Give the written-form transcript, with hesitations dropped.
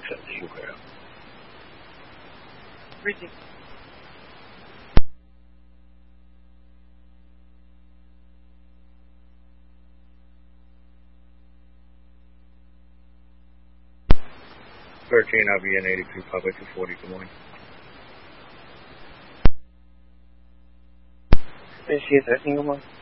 成绩就可以了。 Reading. IVN 82 Public 240, good morning. Is she a 13, good morning?